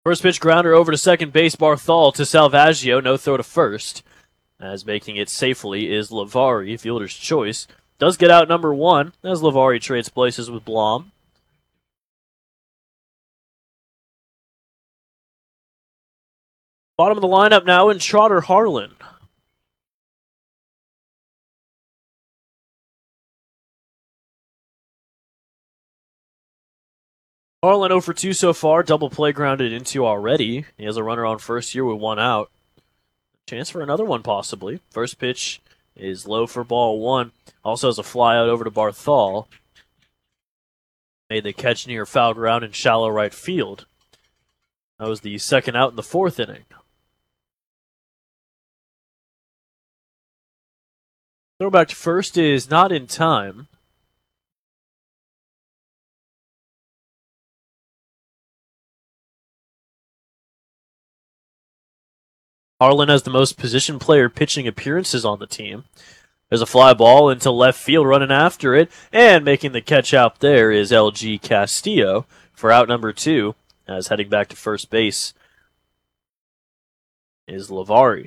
First pitch grounder over to second base, Barthol to Salvaggio, no throw to first. As making it safely is Lavari, fielder's choice. Does get out number one as Lavari trades places with Blom. Bottom of the lineup now in Trotter Harlan. Harlan 0 for 2 so far, double play grounded into already. He has a runner on first here with one out. Chance for another one possibly. First pitch is low for ball one. Also has a fly out over to Barthol. Made the catch near foul ground in shallow right field. That was the second out in the fourth inning. Throwback to first is not in time. Harlan has the most position player pitching appearances on the team. There's a fly ball into left field running after it, and making the catch out there is LG Castillo for out number two, as heading back to first base is Lavari.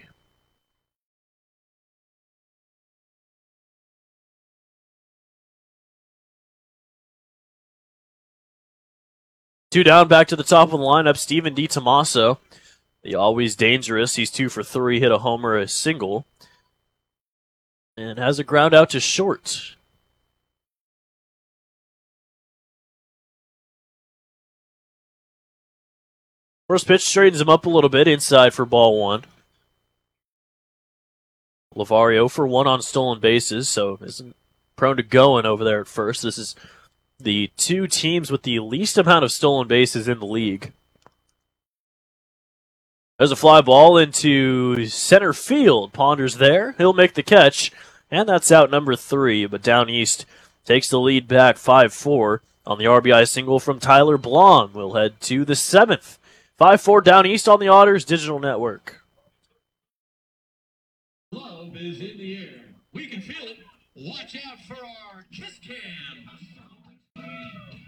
Two down, back to the top of the lineup, Steven DiTomaso. The always dangerous. He's 2 for 3, hit a homer, a single, and has a ground out to short. First pitch straightens him up a little bit inside for ball one. Lavari 0 for 1 on stolen bases, so isn't prone to going over there at first. This is the two teams with the least amount of stolen bases in the league. There's a fly ball into center field. Ponders there. He'll make the catch, and that's out number 3. But down east takes the lead back 5-4 on the RBI single from Tyler Blom. We'll head to the 7th. 5-4 down east on the Otters Digital Network. Love is in the air. We can feel it. Watch out for our Kiss Cam.